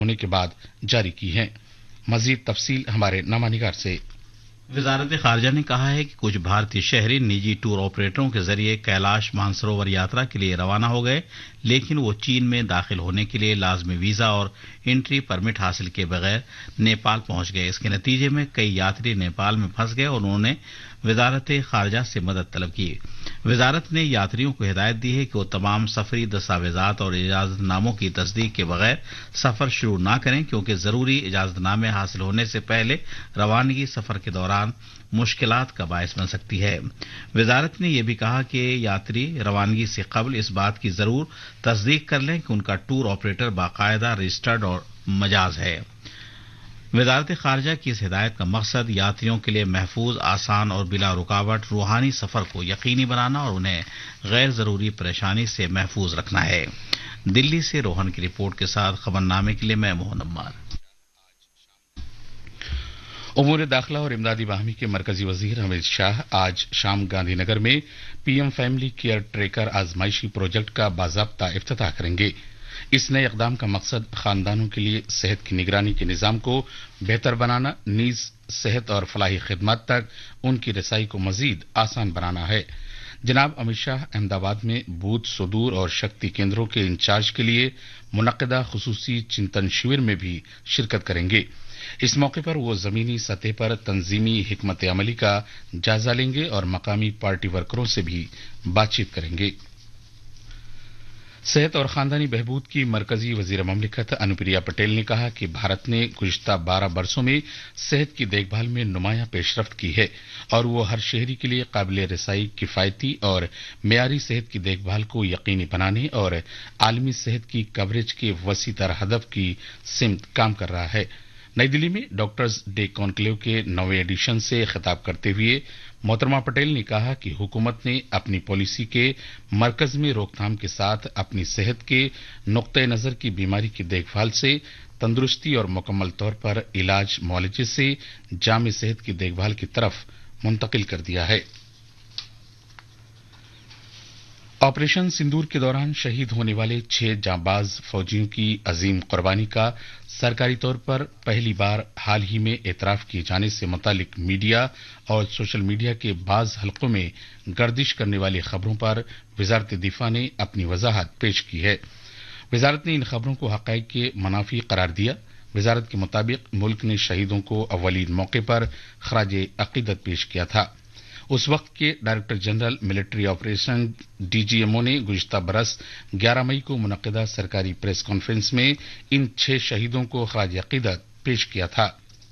ہونے کے بعد جاری کی ہیں۔ مزید تفصیل ہمارے نامہ نگار سے۔ وزارت خارجہ نے کہا ہے کہ کچھ بھارتی شہری نجی ٹور آپریٹروں کے ذریعے کیلاش مانسروور یاترا کے لیے روانہ ہو گئے، لیکن وہ چین میں داخل ہونے کے لیے لازمی ویزا اور انٹری پرمٹ حاصل کیے بغیر نیپال پہنچ گئے۔ اس کے نتیجے میں کئی یاتری نیپال میں پھنس گئے اور انہوں نے وزارت خارجہ سے مدد طلب کی۔ وزارت نے یاتریوں کو ہدایت دی ہے کہ وہ تمام سفری دستاویزات اور اجازت ناموں کی تصدیق کے بغیر سفر شروع نہ کریں، کیونکہ ضروری اجازت نامے حاصل ہونے سے پہلے روانگی سفر کے دوران مشکلات کا باعث بن سکتی ہے۔ وزارت نے یہ بھی کہا کہ یاتری روانگی سے قبل اس بات کی ضرور تصدیق کر لیں کہ ان کا ٹور آپریٹر باقاعدہ رجسٹرڈ اور مجاز ہے۔ وزارت خارجہ کی اس ہدایت کا مقصد یاتریوں کے لیے محفوظ، آسان اور بلا رکاوٹ روحانی سفر کو یقینی بنانا اور انہیں غیر ضروری پریشانی سے محفوظ رکھنا ہے۔ دلی سے روہن کی رپورٹ کے ساتھ خبرنامے کے لیے میں موہن عمار۔ امور داخلہ اور امدادی باہمی کے مرکزی وزیر امیت شاہ آج شام گاندھی نگر میں P M family care tracker آزمائشی project کا باضابطہ افتتاح کریں گے۔ اس نئے اقدام کا مقصد خاندانوں کے لیے صحت کی نگرانی کے نظام کو بہتر بنانا، نیز صحت اور فلاحی خدمات تک ان کی رسائی کو مزید آسان بنانا ہے۔ جناب امیت شاہ احمد آباد میں بوتھ، صدور اور شکتی کیندروں کے انچارج کے لیے منعقدہ خصوصی چنتن شیور میں بھی شرکت کریں گے۔ اس موقع پر وہ زمینی سطح پر تنظیمی حکمت عملی کا جائزہ لیں گے اور مقامی پارٹی ورکروں سے بھی بات چیت کریں گے۔ صحت اور خاندانی بہبود کی مرکزی وزیر مملکت انوپریا پٹیل نے کہا کہ بھارت نے گزشتہ 12 برسوں میں صحت کی دیکھ بھال میں نمایاں پیش رفت کی ہے اور وہ ہر شہری کے لیے قابل رسائی، کفایتی اور معیاری صحت کی دیکھ بھال کو یقینی بنانے اور عالمی صحت کی کوریج کے وسیع تر ہدف کی سمت کام کر رہا ہے۔ نئی دلی میں ڈاکٹرز ڈے کانکلیو کے 9ویں ایڈیشن سے خطاب کرتے ہوئے محترمہ پٹیل نے کہا کہ حکومت نے اپنی پالیسی کے مرکز میں روک تھام کے ساتھ اپنی صحت کے نقطۂ نظر کی بیماری کی دیکھ بھال سے تندرستی اور مکمل طور پر علاج معالجے سے جامع صحت کی دیکھ بھال کی طرف منتقل کر دیا ہے۔ آپریشن سندور کے دوران شہید ہونے والے 6 جانباز فوجیوں کی عظیم قربانی کا سرکاری طور پر پہلی بار حال ہی میں اعتراف کیے جانے سے متعلق میڈیا اور سوشل میڈیا کے بعض حلقوں میں گردش کرنے والی خبروں پر وزارت دفاع نے اپنی وضاحت پیش کی ہے۔ وزارت نے ان خبروں کو حقائق کے منافی قرار دیا۔ وزارت کے مطابق ملک نے شہیدوں کو اولین موقع پر خراج عقیدت پیش کیا تھا۔ اس وقت کے director general military operation D G M O نے گزشتہ برس 11 مئی کو منعقدہ سرکاری پریس کانفرنس میں ان 6 شہیدوں کو خراج عقیدت پیش کیا تھا۔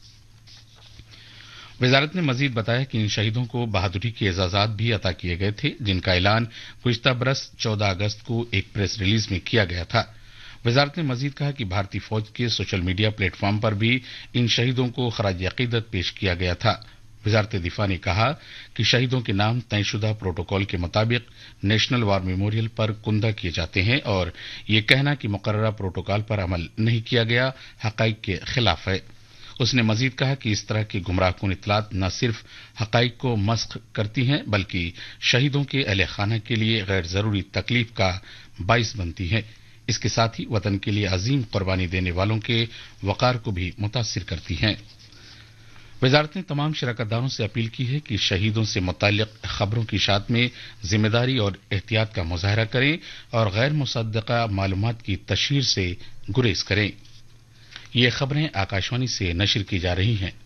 وزارت نے مزید بتایا کہ ان شہیدوں کو بہادری کے اعزازات بھی عطا کیے گئے تھے، جن کا اعلان گزشتہ برس 14 اگست کو ایک پریس ریلیز میں کیا گیا تھا۔ وزارت نے مزید کہا کہ بھارتی فوج کے سوشل میڈیا پلیٹ فارم پر بھی ان شہیدوں کو خراج عقیدت پیش کیا گیا تھا۔ وزارت دفاع نے کہا کہ شہیدوں کے نام طے شدہ پروٹوکول کے مطابق نیشنل وار میموریل پر کندہ کیے جاتے ہیں اور یہ کہنا کہ مقررہ پروٹوکول پر عمل نہیں کیا گیا حقائق کے خلاف ہے۔ اس نے مزید کہا کہ اس طرح کی گمراہ کن اطلاعات نہ صرف حقائق کو مسخ کرتی ہیں بلکہ شہیدوں کے اہل خانہ کے لیے غیر ضروری تکلیف کا باعث بنتی ہیں۔ اس کے ساتھ ہی وطن کے لیے عظیم قربانی دینے والوں کے وقار کو بھی متاثر کرتی ہیں۔ وزارت نے تمام شراکت داروں سے اپیل کی ہے کہ شہیدوں سے متعلق خبروں کی اشاعت میں ذمہ داری اور احتیاط کا مظاہرہ کریں اور غیر مصدقہ معلومات کی تشہیر سے گریز کریں۔ یہ خبریں آکاشوانی سے نشر کی جا رہی ہیں۔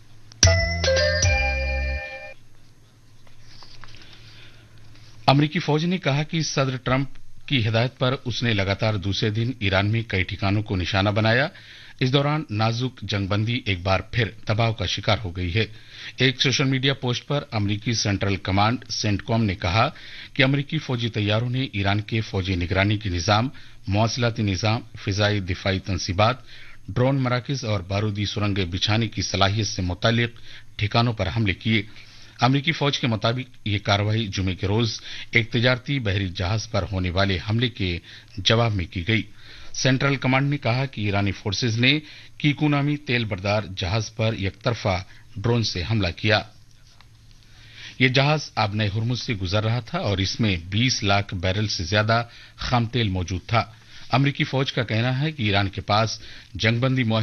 امریکی فوج نے کہا کہ صدر ٹرمپ کی ہدایت پر اس نے لگاتار دوسرے دن ایران میں کئی ٹھکانوں کو نشانہ بنایا۔ اس دوران نازک جنگ بندی ایک بار پھر دباؤ کا شکار ہو گئی ہے۔ ایک سوشل میڈیا پوسٹ پر امریکی سینٹرل کمانڈ سینٹ کام نے کہا کہ امریکی فوجی طیاروں نے ایران کے فوجی نگرانی کے نظام، مواصلاتی نظام، فضائی دفاعی تنصیبات، ڈرون مراکز اور بارودی سرنگیں بچھانے کی صلاحیت سے متعلق ٹھکانوں پر حملے کیے۔ امریکی فوج کے مطابق یہ کارروائی جمعے کے روز ایک تجارتی بحری جہاز پر ہونے والے حملے کے جواب میں کی گئی۔ سینٹرل کمانڈ نے کہا کہ ایرانی فورسز نے کیکو نامی تیل بردار جہاز پر یک طرفہ ڈرون سے حملہ کیا۔ یہ جہاز آبنۂ ہرمز سے گزر رہا تھا اور اس میں 20 لاکھ بیرل سے زیادہ خام تیل موجود تھا۔ अमरीकी फौज का कहना है कि ईरान के पास जंगबंदी